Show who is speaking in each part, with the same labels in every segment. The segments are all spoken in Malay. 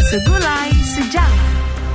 Speaker 1: Segulai Sejarah.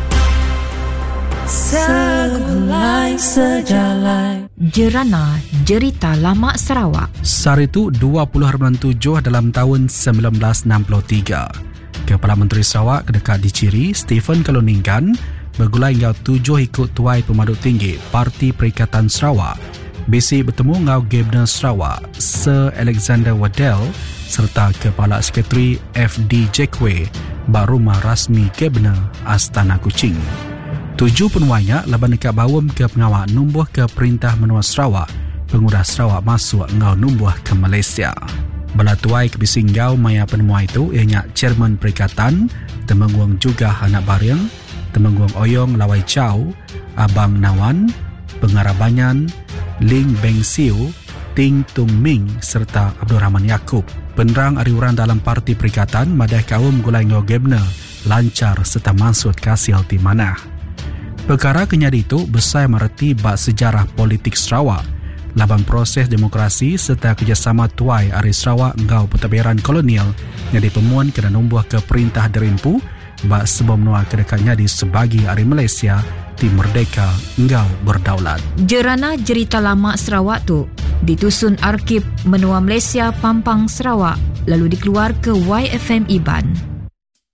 Speaker 1: Segulai Sejarah. Jerana Jerita Lama Sarawak.
Speaker 2: Saritu 20 bulan 7 dalam tahun 1963. Kepala Menteri Sarawak kedekat diciri Stephen Kaluningkan bergulai ngau 7 ikut tuai pemaduk tinggi Parti Perikatan Sarawak. Bisi bertemu ngau Gubernur Sarawak Sir Alexander Waddell serta Kepala Sekretari FD Jackway bak rumah rasmi Gubernur Astana Kuching. 7 penuainya laban dekat bawam ke pengawal numbuh ke Perintah Menua Sarawak, pengudah Sarawak masuk ngau numbuh ke Malaysia. Bala tuai ke bisinggau maya penemuan itu ianya Chairman Perikatan, Temenggung juga anak Baryang, Temenggung Oyong Lawai Chow, Abang Nawan, Pengarah Banyan, Ling Beng Siu, Ting Tung Ming serta Abdul Rahman Yaakob. Penerang ariuran dalam Parti Perikatan madai kaum gulai ngau Gubernur lancar serta mansut kasil di manah. Perkara kenyadi itu besar mereti bak sejarah politik Sarawak, laban proses demokrasi serta kerjasama tuai ari Sarawak ngau pentadbiran kolonial yang dipemuan kena numbuh ke Perintah Derimpu bak sebelum menua kedekatnya di sebagi ari Malaysia di merdeka ngau berdaulat.
Speaker 1: Jerana Jerita Lama Sarawak tu ditusun Arkib Menua Malaysia Pampang Sarawak lalu dikeluar ke YFM Iban.